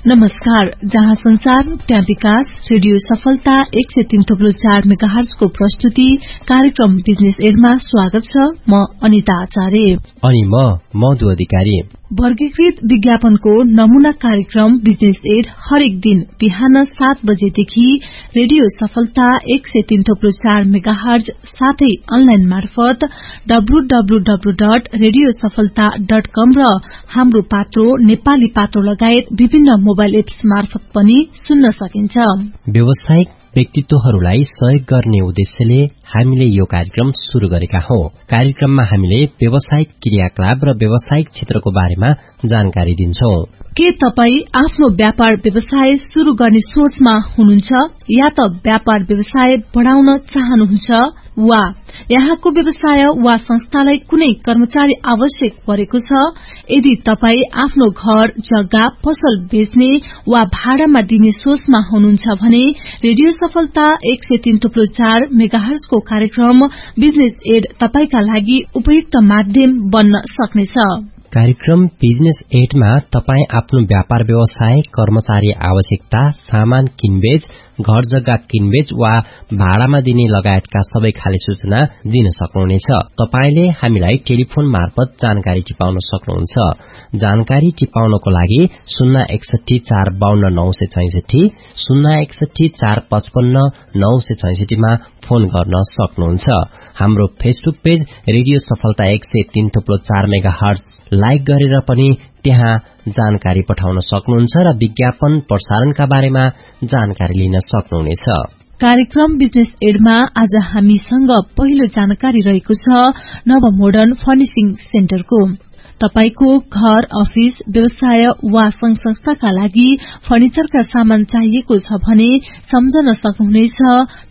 नमस्कार, जहाँ संचार त्यहाँ विकास रेडियो सफलता 103.4 मेगाहर्ज को प्रस्तुति कार्यक्रम बिजनेस एडमा स्वागत छ। म अनिता आचार्य अनि म मधु अधिकारी। वर्गीकृत विज्ञापनको नमूना कार्यक्रम बिजनेस एड हरेक दिन बिहान 7 बजेदेखि रेडियो सफलता 103.4 मेगाहर्ज साथै अनलाइन मार्फत www.radiosafalta.com र हाम्रो पात्रो नेपाली पात्रो लगायत विभिन्न मोबाइल एप्स मार्फत पनि सुन्न सकिन्छ। व्यावसायिक व्यक्तित्वहरूलाई सहयोग गर्ने उद्देश्यले हामीले यो कार्यक्रम शुरू गरेका हौं। कार्यक्रममा हामीले व्यावसायिक क्रियाकलाप र व्यावसायिक क्षेत्रको बारेमा जानकारी दिन्छौं। के तपाई आफ्नो व्यापार व्यवसाय शुरू गर्ने सोचमा हुनुहुन्छ या त व्यापार व्यवसाय बढाउन चाहनुहुन्छ वा यहाँको व्यवसाय वा संस्थालाई कुनै कर्मचारी आवश्यक परेको छ? यदि तपाई आफ्नो घर जग्गा पसल बेच्ने वा भाडामा दिने सोचमा हुनुहुन्छ भने रेडियो सफलता 103.4 मेगाहर्ज को कार्यक्रम बिजनेस एड तपाईका लागि उपयुक्त माध्यम बन्न सक्नेछ। कार्यक्रम बिजनेस एडमा तपाई आफ्नो व्यापार व्यवसाय, कर्मचारी आवश्यकता, सामान किनबेच, घर जग्गा किनबेच वा भाडामा दिने लगायतका सबै खाली सूचना दिन सक्नुहुनेछ। तपाईले हामीलाई टेलिफोन मार्फत जानकारी टिपाउन सक्नुहुन्छ। जानकारी टिपाउनको लागि 061452966 061455966 मा फोन गर्न सक्नुहुन्छ। हाम्रो फेसबुक पेज रेडियो सफलता 103.4 मेगाहर्ज लाइक गरेर पनि त्यहाँ जानकारी पठाउन सक्नुहुन्छ र विज्ञापन प्रसारणका बारेमा जानकारी लिन सक्नुहुनेछ। कार्यक्रम बिजनेस एडमा आज हामीसँग पहिलो जानकारी रहेको छ नव मोडर्न फर्निशिङ सेन्टरको। तपाईको घर, अफिस, व्यवसाय वा संघ संस्थाका लागि फर्निचरका सामान चाहिएको छ भने सम्झन सक्नुहुनेछ